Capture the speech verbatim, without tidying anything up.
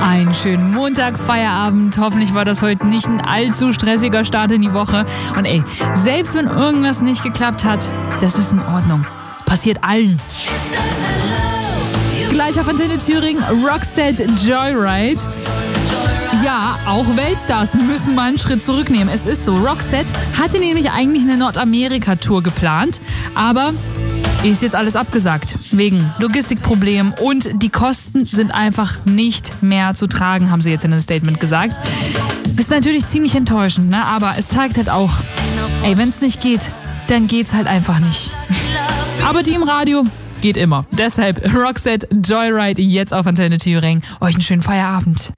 Einen schönen Montag, Feierabend. Hoffentlich war das heute nicht ein allzu stressiger Start in die Woche. Und ey, selbst wenn irgendwas nicht geklappt hat, das ist in Ordnung. Es passiert allen. Gleich auf Antenne Thüringen, Roxette Joyride. Ja, auch Weltstars müssen mal einen Schritt zurücknehmen. Es ist so, Roxette hatte nämlich eigentlich eine Nordamerika-Tour geplant, aber ist jetzt alles abgesagt. Wegen Logistikproblemen und die Kosten sind einfach nicht mehr zu tragen, haben sie jetzt in einem Statement gesagt. Ist natürlich ziemlich enttäuschend, ne? Aber es zeigt halt auch, ey, wenn es nicht geht, dann geht's halt einfach nicht. Aber die im Radio geht immer. Deshalb Roxette Joyride jetzt auf Antenne Thüringen. Euch einen schönen Feierabend.